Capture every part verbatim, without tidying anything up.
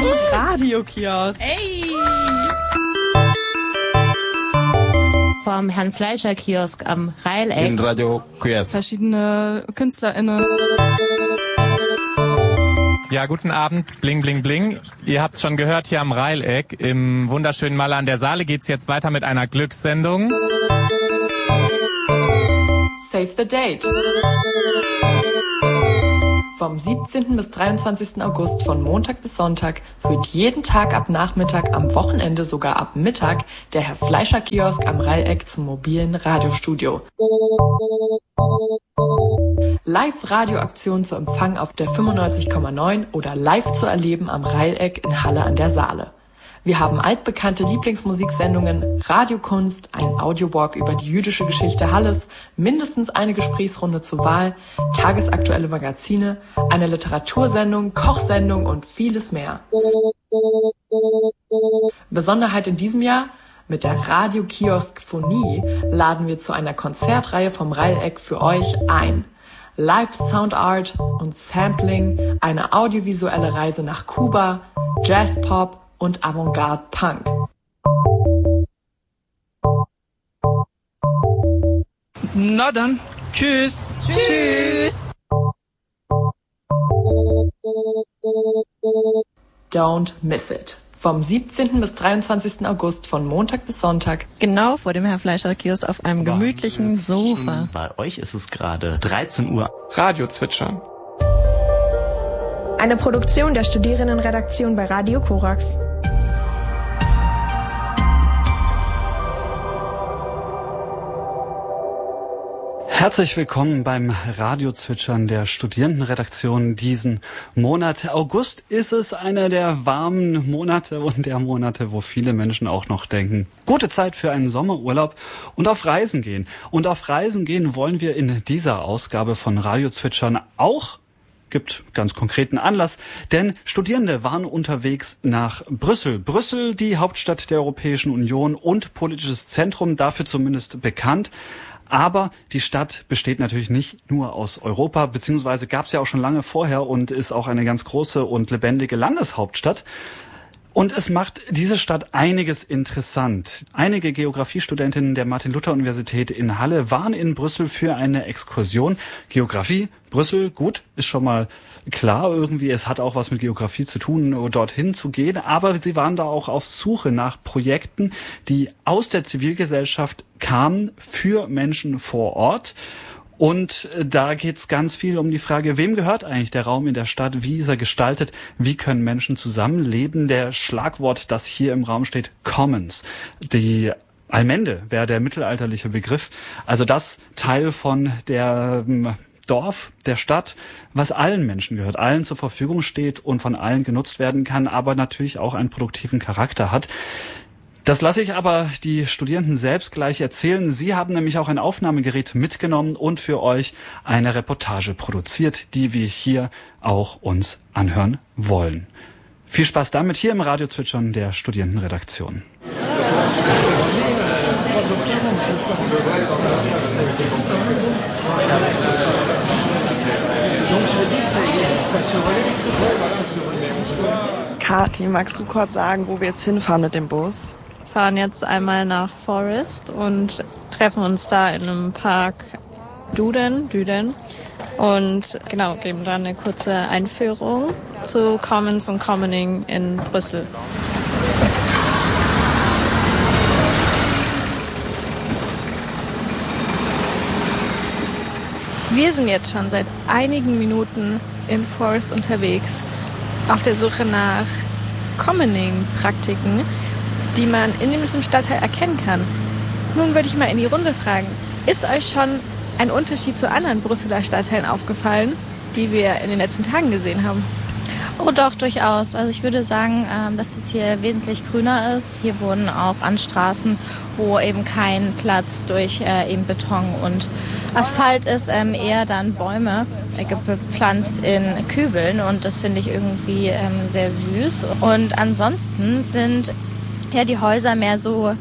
Radiokiosk. Ey! Vom Herrn Fleischer-Kiosk am Rheileck. In Radiokiosk. Verschiedene KünstlerInnen. Ja, guten Abend, bling, bling, bling. Ihr habt's schon gehört, hier am Rheileck, im wunderschönen Maler an der Saale geht's jetzt weiter mit einer Glückssendung. Save the Date. Vom siebzehnten bis dreiundzwanzigsten August von Montag bis Sonntag führt jeden Tag ab Nachmittag, am Wochenende sogar ab Mittag der Herr Fleischer-Kiosk am Rheileck zum mobilen Radiostudio. Live-Radioaktion zu empfangen auf der fünfundneunzig Komma neun oder live zu erleben am Rheileck in Halle an der Saale. Wir haben altbekannte Lieblingsmusiksendungen, Radiokunst, ein Audiowalk über die jüdische Geschichte Halles, mindestens eine Gesprächsrunde zur Wahl, tagesaktuelle Magazine, eine Literatursendung, Kochsendung und vieles mehr. Besonderheit in diesem Jahr: Mit der Radiokiosk-Phonie laden wir zu einer Konzertreihe vom Rheileck für euch ein. Live Sound Art und Sampling, eine audiovisuelle Reise nach Kuba, Jazz-Pop und Avantgarde-Punk. Na dann, tschüss. Tschüss. Don't miss it. Vom siebzehnten bis dreiundzwanzigsten August von Montag bis Sonntag. Genau vor dem Herr Fleischer-Kiosk auf einem gemütlichen Sofa. Bei euch ist es gerade dreizehn Uhr. Radio zwitschern. Eine Produktion der Studierendenredaktion bei Radio Korax. Herzlich willkommen beim Radiozwitschern der Studierendenredaktion diesen Monat. August ist es einer der warmen Monate und der Monate, wo viele Menschen auch noch denken, gute Zeit für einen Sommerurlaub und auf Reisen gehen. Und auf Reisen gehen wollen wir in dieser Ausgabe von Radiozwitschern auch. Gibt ganz konkreten Anlass, denn Studierende waren unterwegs nach Brüssel. Brüssel, die Hauptstadt der Europäischen Union und politisches Zentrum, dafür zumindest bekannt. Aber die Stadt besteht natürlich nicht nur aus Europa, beziehungsweise gab es ja auch schon lange vorher und ist auch eine ganz große und lebendige Landeshauptstadt. Und es macht diese Stadt einiges interessant. Einige Geografiestudentinnen der Martin-Luther-Universität in Halle waren in Brüssel für eine Exkursion. Geografie, Brüssel, gut, ist schon mal klar irgendwie. Es hat auch was mit Geografie zu tun, dorthin zu gehen. Aber sie waren da auch auf Suche nach Projekten, die aus der Zivilgesellschaft kamen für Menschen vor Ort. Und da geht's ganz viel um die Frage, wem gehört eigentlich der Raum in der Stadt? Wie ist er gestaltet? Wie können Menschen zusammenleben? Der Schlagwort, das hier im Raum steht, Commons. Die Allmende wäre der mittelalterliche Begriff. Also das Teil von der Dorf, der Stadt, was allen Menschen gehört, allen zur Verfügung steht und von allen genutzt werden kann, aber natürlich auch einen produktiven Charakter hat. Das lasse ich aber die Studierenden selbst gleich erzählen. Sie haben nämlich auch ein Aufnahmegerät mitgenommen und für euch eine Reportage produziert, die wir hier auch uns anhören wollen. Viel Spaß damit hier im Radiozwitschern der Studierendenredaktion. Kathi, magst du kurz sagen, wo wir jetzt hinfahren mit dem Bus? Wir fahren jetzt einmal nach Forest und treffen uns da in einem Park Duden, Düden und genau, geben dann eine kurze Einführung zu Commons und Commoning in Brüssel. Wir sind jetzt schon seit einigen Minuten in Forest unterwegs, auf der Suche nach Commoning-Praktiken, die man in diesem Stadtteil erkennen kann. Nun würde ich mal in die Runde fragen, ist euch schon ein Unterschied zu anderen Brüsseler Stadtteilen aufgefallen, die wir in den letzten Tagen gesehen haben? Oh doch, durchaus. Also ich würde sagen, dass es hier wesentlich grüner ist. Hier wohnen auch an Straßen, wo eben kein Platz durch eben Beton und Asphalt ist, eher dann Bäume gepflanzt in Kübeln und das finde ich irgendwie sehr süß. Und ansonsten sind ja die Häuser mehr so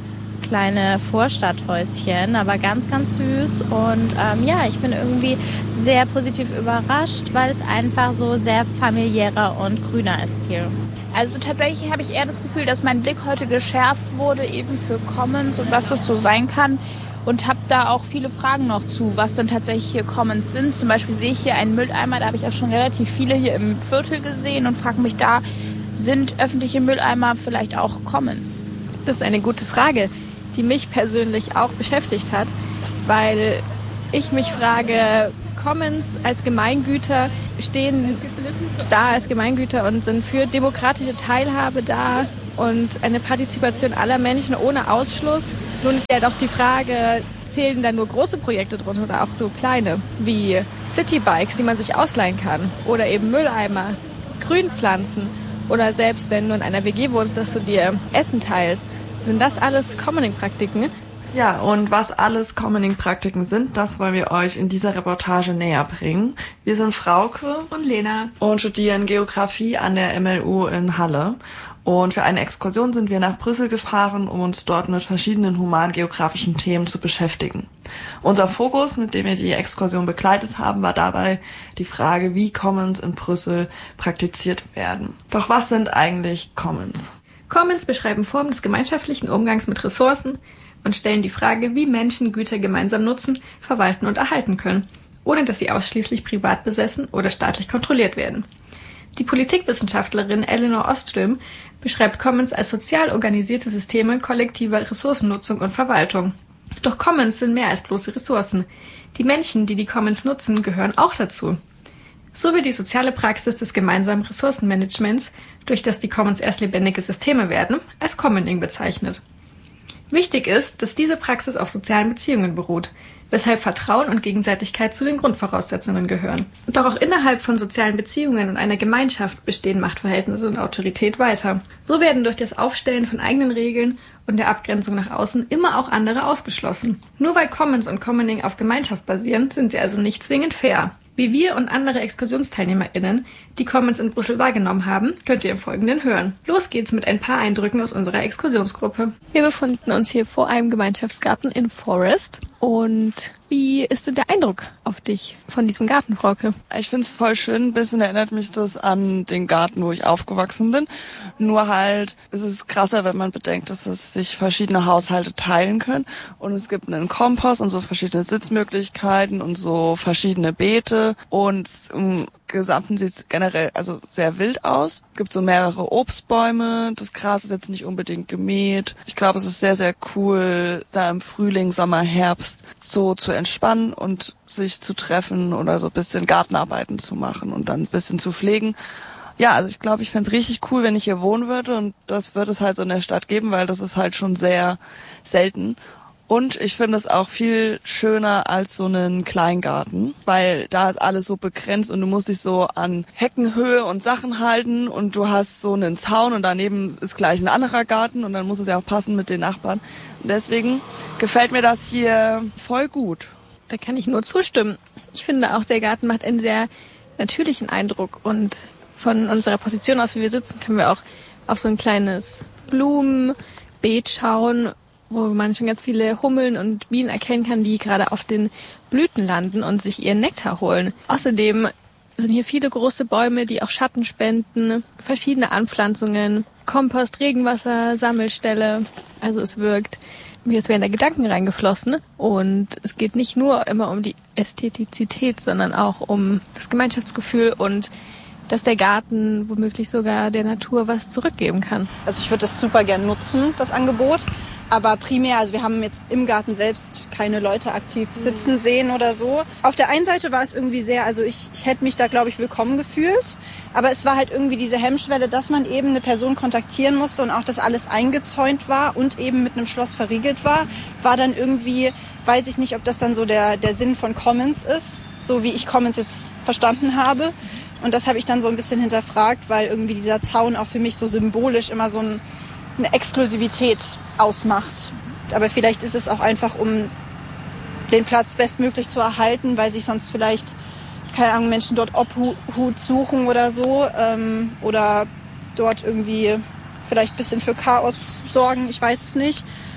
kleine Vorstadthäuschen, aber ganz, ganz süß. Und ähm, ja, ich bin irgendwie sehr positiv überrascht, weil es einfach so sehr familiärer und grüner ist hier. Also tatsächlich habe ich eher das Gefühl, dass mein Blick heute geschärft wurde, eben für Commons und was das so sein kann. Und habe da auch viele Fragen noch zu, was denn tatsächlich hier Commons sind. Zum Beispiel sehe ich hier einen Mülleimer, da habe ich auch schon relativ viele hier im Viertel gesehen und frage mich da, sind öffentliche Mülleimer vielleicht auch Commons? Das ist eine gute Frage, die mich persönlich auch beschäftigt hat, weil ich mich frage, Commons als Gemeingüter stehen da als Gemeingüter und sind für demokratische Teilhabe da und eine Partizipation aller Menschen ohne Ausschluss. Nun ist ja doch die Frage, zählen da nur große Projekte drunter oder auch so kleine, wie Citybikes, die man sich ausleihen kann, oder eben Mülleimer, Grünpflanzen oder selbst wenn du in einer W G wohnst, dass du dir Essen teilst. Sind das alles Commoning-Praktiken? Ja, und was alles Commoning-Praktiken sind, das wollen wir euch in dieser Reportage näher bringen. Wir sind Frauke und Lena und studieren Geografie an der M L U in Halle. Und für eine Exkursion sind wir nach Brüssel gefahren, um uns dort mit verschiedenen humangeografischen Themen zu beschäftigen. Unser Fokus, mit dem wir die Exkursion begleitet haben, war dabei die Frage, wie Commons in Brüssel praktiziert werden. Doch was sind eigentlich Commons? Commons beschreiben Formen des gemeinschaftlichen Umgangs mit Ressourcen und stellen die Frage, wie Menschen Güter gemeinsam nutzen, verwalten und erhalten können, ohne dass sie ausschließlich privat besessen oder staatlich kontrolliert werden. Die Politikwissenschaftlerin Elinor Ostrom beschreibt Commons als sozial organisierte Systeme kollektiver Ressourcennutzung und Verwaltung. Doch Commons sind mehr als bloße Ressourcen. Die Menschen, die die Commons nutzen, gehören auch dazu. So wird die soziale Praxis des gemeinsamen Ressourcenmanagements, durch das die Commons erst lebendige Systeme werden, als Commoning bezeichnet. Wichtig ist, dass diese Praxis auf sozialen Beziehungen beruht, weshalb Vertrauen und Gegenseitigkeit zu den Grundvoraussetzungen gehören. Doch auch innerhalb von sozialen Beziehungen und einer Gemeinschaft bestehen Machtverhältnisse und Autorität weiter. So werden durch das Aufstellen von eigenen Regeln und der Abgrenzung nach außen immer auch andere ausgeschlossen. Nur weil Commons und Commoning auf Gemeinschaft basieren, sind sie also nicht zwingend fair. Wie wir und andere ExkursionsteilnehmerInnen die Commons in Brüssel wahrgenommen haben, könnt ihr im Folgenden hören. Los geht's mit ein paar Eindrücken aus unserer Exkursionsgruppe. Wir befinden uns hier vor einem Gemeinschaftsgarten in Forest. Und wie ist denn der Eindruck auf dich von diesem Garten, Frauke? Ich find's voll schön. Ein bisschen erinnert mich das an den Garten, wo ich aufgewachsen bin. Nur halt, es ist krasser, wenn man bedenkt, dass es sich verschiedene Haushalte teilen können. Und es gibt einen Kompost und so verschiedene Sitzmöglichkeiten und so verschiedene Beete. Und im Gesamten sieht es generell also sehr wild aus. Es gibt so mehrere Obstbäume. Das Gras ist jetzt nicht unbedingt gemäht. Ich glaube, es ist sehr, sehr cool, da im Frühling, Sommer, Herbst so zu entspannen und sich zu treffen oder so ein bisschen Gartenarbeiten zu machen und dann ein bisschen zu pflegen. Ja, also ich glaube, ich fände es richtig cool, wenn ich hier wohnen würde, und das wird es halt so in der Stadt geben, weil das ist halt schon sehr selten. Und ich finde es auch viel schöner als so einen Kleingarten, weil da ist alles so begrenzt und du musst dich so an Heckenhöhe und Sachen halten und du hast so einen Zaun und daneben ist gleich ein anderer Garten und dann muss es ja auch passen mit den Nachbarn. Und deswegen gefällt mir das hier voll gut. Da kann ich nur zustimmen. Ich finde auch, der Garten macht einen sehr natürlichen Eindruck und von unserer Position aus, wie wir sitzen, können wir auch auf so ein kleines Blumenbeet schauen, wo man schon ganz viele Hummeln und Bienen erkennen kann, die gerade auf den Blüten landen und sich ihren Nektar holen. Außerdem sind hier viele große Bäume, die auch Schatten spenden, verschiedene Anpflanzungen, Kompost, Regenwasser, Sammelstelle. Also es wirkt, wie als wären da Gedanken reingeflossen. Und es geht nicht nur immer um die Ästhetizität, sondern auch um das Gemeinschaftsgefühl und dass der Garten womöglich sogar der Natur was zurückgeben kann. Also ich würde das super gern nutzen, das Angebot. Aber primär, also wir haben jetzt im Garten selbst keine Leute aktiv sitzen sehen oder so. Auf der einen Seite war es irgendwie sehr, also ich, ich hätte mich da, glaube ich, willkommen gefühlt. Aber es war halt irgendwie diese Hemmschwelle, dass man eben eine Person kontaktieren musste und auch, dass alles eingezäunt war und eben mit einem Schloss verriegelt war, war dann irgendwie, weiß ich nicht, ob das dann so der, der Sinn von Commons ist, so wie ich Commons jetzt verstanden habe. Und das habe ich dann so ein bisschen hinterfragt, weil irgendwie dieser Zaun auch für mich so symbolisch immer so ein eine Exklusivität ausmacht. Aber vielleicht ist es auch einfach, um den Platz bestmöglich zu erhalten, weil sich sonst vielleicht, keine Ahnung, Menschen dort Obhut suchen oder so, ähm, oder dort irgendwie vielleicht ein bisschen für Chaos sorgen, ich weiß es nicht.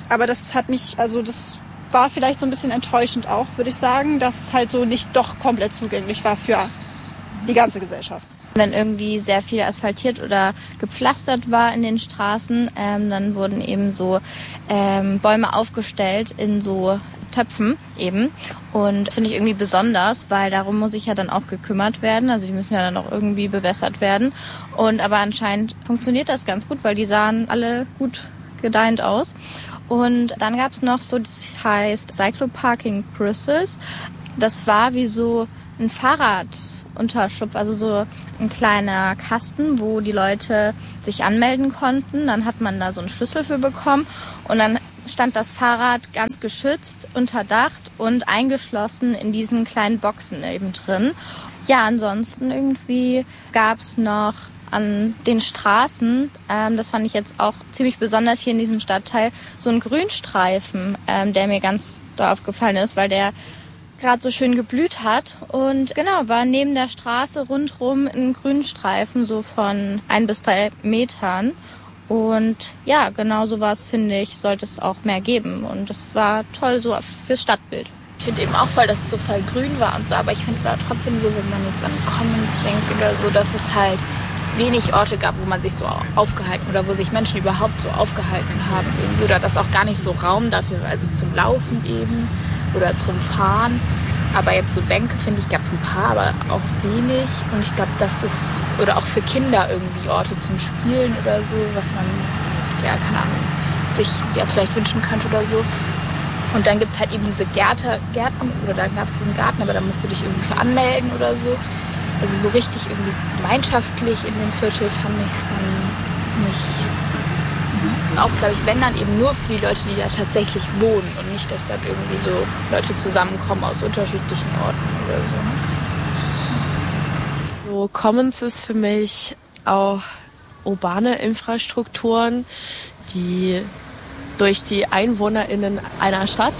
Aber das hat mich, also das war vielleicht so ein bisschen enttäuschend auch, würde ich sagen, dass es halt so nicht doch komplett zugänglich war für die ganze Gesellschaft. Wenn irgendwie sehr viel asphaltiert oder gepflastert war in den Straßen, ähm, dann wurden eben so ähm, Bäume aufgestellt in so Töpfen eben. Und finde ich irgendwie besonders, weil darum muss sich ja dann auch gekümmert werden. Also die müssen ja dann auch irgendwie bewässert werden. Und aber anscheinend funktioniert das ganz gut, weil die sahen alle gut gedeiht aus. Und dann gab es noch so, das heißt Cycloparking Brussels. Das war wie so ein Fahrradunterschlupf, also so ein kleiner Kasten, wo die Leute sich anmelden konnten. Dann hat man da so einen Schlüssel für bekommen und dann stand das Fahrrad ganz geschützt, unterdacht und eingeschlossen in diesen kleinen Boxen eben drin. Ja, ansonsten irgendwie gab es noch an den Straßen, ähm, das fand ich jetzt auch ziemlich besonders hier in diesem Stadtteil, so ein Grünstreifen, ähm, der mir ganz doll aufgefallen ist, weil der gerade so schön geblüht hat. Und genau, war neben der Straße rundrum ein Grünstreifen, so von ein bis drei Metern. Und ja, genau sowas, finde ich, sollte es auch mehr geben. Und das war toll so fürs Stadtbild. Ich finde eben auch voll, dass es so voll grün war und so, aber ich finde es aber trotzdem so, wenn man jetzt an Commons denkt oder so, dass es halt wenig Orte gab, wo man sich so aufgehalten oder wo sich Menschen überhaupt so aufgehalten haben irgendwie, oder dass auch gar nicht so Raum dafür war, also zum Laufen eben oder zum Fahren. Aber jetzt so Bänke, finde ich, gab es ein paar, aber auch wenig. Und ich glaube, dass das, oder auch für Kinder irgendwie Orte zum Spielen oder so, was man, ja, keine Ahnung, sich ja vielleicht wünschen könnte oder so. Und dann gibt es halt eben diese Gärte, Gärten, oder da gab es diesen Garten, aber da musst du dich irgendwie für anmelden oder so. Also so richtig irgendwie gemeinschaftlich in dem Viertel fand ich es dann nicht. Auch, glaube ich, wenn dann eben nur für die Leute, die da tatsächlich wohnen und nicht, dass dann irgendwie so Leute zusammenkommen aus unterschiedlichen Orten oder so. So Commons ist für mich auch urbane Infrastrukturen, die durch die EinwohnerInnen einer Stadt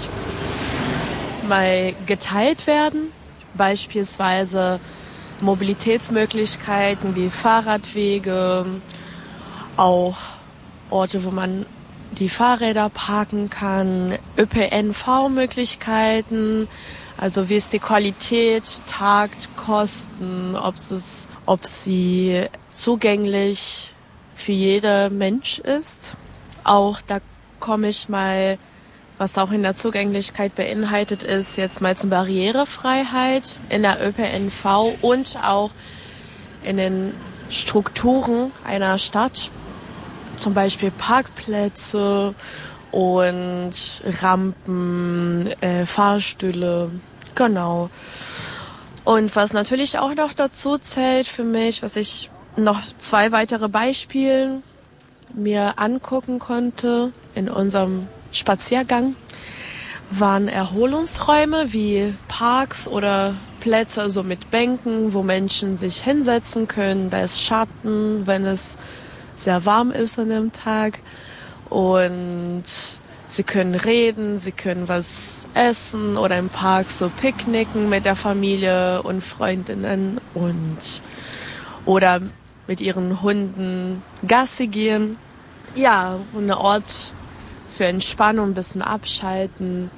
mal geteilt werden. Beispielsweise Mobilitätsmöglichkeiten wie Fahrradwege, auch Orte, wo man die Fahrräder parken kann, Ö P N V-Möglichkeiten, also wie ist die Qualität, Takt, Kosten, ob es, ob sie zugänglich für jeder Mensch ist. Auch da komme ich mal, was auch in der Zugänglichkeit beinhaltet ist, jetzt mal zur Barrierefreiheit in der Ö P N V und auch in den Strukturen einer Stadt. Zum Beispiel Parkplätze und Rampen, äh, Fahrstühle, genau. Und was natürlich auch noch dazu zählt für mich, was ich noch zwei weitere Beispiele mir angucken konnte in unserem Spaziergang, waren Erholungsräume wie Parks oder Plätze, also mit Bänken, wo Menschen sich hinsetzen können. Da ist Schatten, wenn es sehr warm ist an dem Tag, und sie können reden, sie können was essen oder im Park so picknicken mit der Familie und Freundinnen und oder mit ihren Hunden Gassi gehen. Ja, ein Ort für Entspannung, ein bisschen abschalten.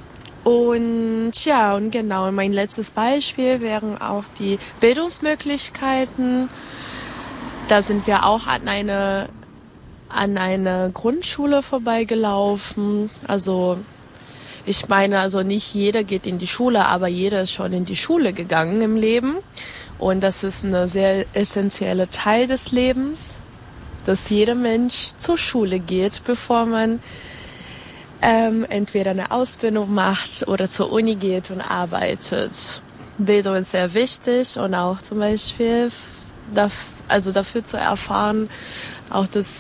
Und ja, und genau, mein letztes Beispiel wären auch die Bildungsmöglichkeiten. Da sind wir auch an eine, an eine Grundschule vorbeigelaufen. Also ich meine, also nicht jeder geht in die Schule, aber jeder ist schon in die Schule gegangen im Leben. Und das ist ein sehr essentieller Teil des Lebens, dass jeder Mensch zur Schule geht, bevor man ähm, entweder eine Ausbildung macht oder zur Uni geht und arbeitet. Bildung ist sehr wichtig und auch zum Beispiel dafür, also dafür zu erfahren, auch das,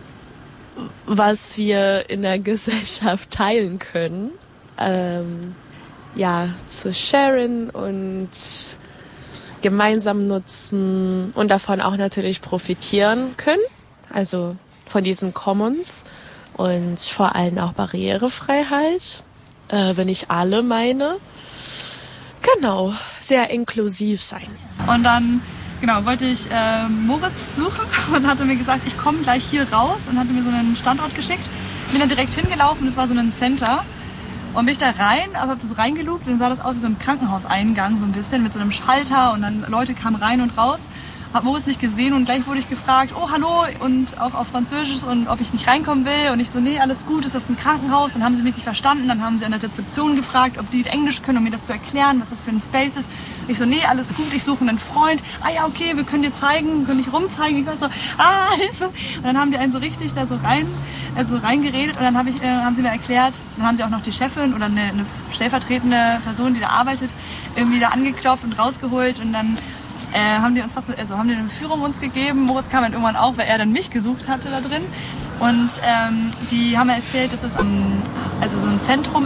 was wir in der Gesellschaft teilen können, ähm, ja, zu sharen und gemeinsam nutzen und davon auch natürlich profitieren können, also von diesen Commons und vor allem auch Barrierefreiheit, äh, wenn ich alle meine, genau, sehr inklusiv sein. Und dann Genau, wollte ich äh, Moritz suchen und hatte mir gesagt, ich komme gleich hier raus und hatte mir so einen Standort geschickt. bin dann direkt hingelaufen, das war so ein Center. Und bin ich da rein, aber hab so reingelugt und dann sah das aus wie so ein Krankenhauseingang, so ein bisschen mit so einem Schalter und dann Leute kamen rein und raus. Hab Moritz nicht gesehen und gleich wurde ich gefragt, oh hallo, und auch auf Französisch und ob ich nicht reinkommen will. Und ich so, nee, alles gut, ist das ein Krankenhaus? Dann haben sie mich nicht verstanden, dann haben sie an der Rezeption gefragt, ob die Englisch können, um mir das zu erklären, was das für ein Space ist. Ich so, nee, alles gut, ich suche einen Freund. Ah ja, okay, wir können dir zeigen, wir können dich rumzeigen. Ich war so, ah, Hilfe. Und dann haben die einen so richtig da so rein, also reingeredet und dann hab ich, äh, haben sie mir erklärt, dann haben sie auch noch die Chefin oder eine, eine stellvertretende Person, die da arbeitet, irgendwie da angeklopft und rausgeholt und dann Äh, haben die uns fast, also haben die eine Führung uns gegeben. Moritz kam dann irgendwann auch, weil er dann mich gesucht hatte da drin. Und ähm, die haben mir erzählt, dass es um, also so ein Zentrum